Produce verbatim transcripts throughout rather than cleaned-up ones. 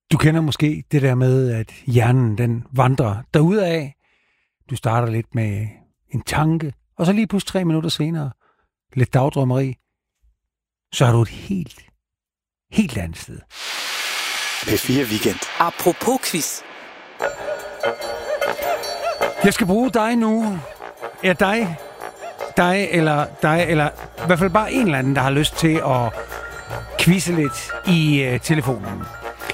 Du kender måske det der med, at hjernen den vandrer derudad. Du starter lidt med en tanke, og så lige pludselig tre minutter senere, lidt dagdrømmeri, så er du et helt, helt andet sted. P fire Weekend. Apropos quiz. Jeg skal bruge dig nu. Ja, dig. Dig eller dig, eller i hvert fald bare en eller anden, der har lyst til at quizze lidt i uh, telefonen.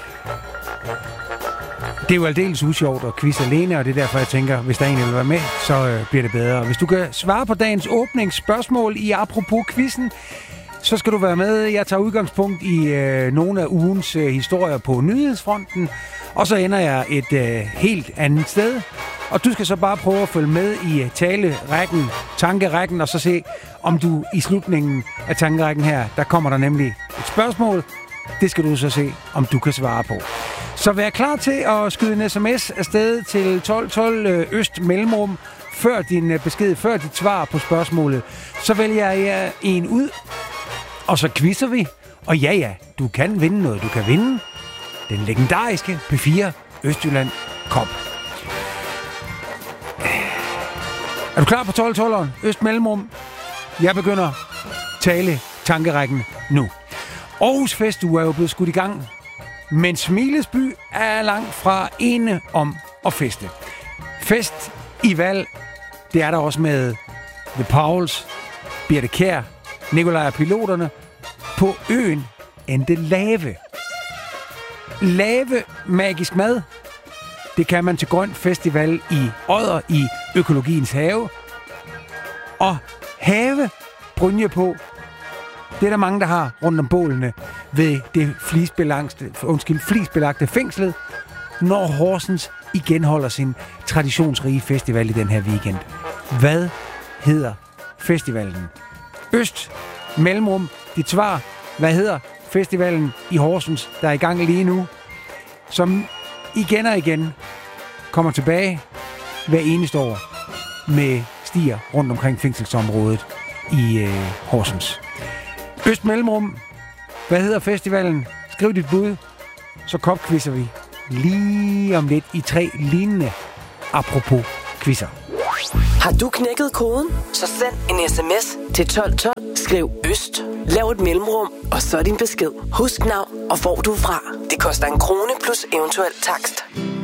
Det er jo aldeles usjovt at quizze alene, og det er derfor, jeg tænker, hvis der er en, der vil være med, så øh, bliver det bedre. Hvis du kan svare på dagens åbningsspørgsmål i Apropos Quizzen, så skal du være med. Jeg tager udgangspunkt i øh, nogle af ugens øh, historier på nyhedsfronten, og så ender jeg et øh, helt andet sted. Og du skal så bare prøve at følge med i uh, talerækken, tankerækken, og så se, om du i slutningen af tankerækken her, der kommer der nemlig et spørgsmål. Det skal du så se, om du kan svare på. Så vær klar til at skyde en sms afsted til tolv tolv øst mellemrum, før din besked, før dit svar på spørgsmålet. Så vælger jeg en ud, og så quizzer vi. Og ja, ja, du kan vinde noget. Du kan vinde den legendariske P fire Østjylland Cup. Er du klar på tolv tolv øst mellemrum? Jeg begynder tale tankerækken nu. Aarhus Festuge er jo blevet skudt i gang, men Smilesby er langt fra ene om at feste. Fest i Val, det er der også med The Pauls, Birte Kjær, Nikolaj og Piloterne. På øen endte Lave. Lave magisk mad, det kan man til Grøn Festival i Odder i Økologiens Have. Og have brynje på, det er der mange, der har rundt om bålene ved det flisbelagte, undskyld, flisbelagte fængslet, når Horsens igen holder sin traditionsrige festival i den her weekend. Hvad hedder festivalen? Øst, mellemrum, dit svar. Hvad hedder festivalen i Horsens, der er i gang lige nu, som igen og igen kommer tilbage hver eneste år med stier rundt omkring fængselsområdet i øh, Horsens. Øst mellemrum. Hvad hedder festivalen? Skriv dit bud, så kopquizzer vi lige om lidt i tre lignende apropos quizzer. Har du knækket koden? Så send en sms til tolv tolv. Skriv Øst. Lav et mellemrum, og så din besked. Husk navn og hvor du er fra. Det koster en krone plus eventuel takst.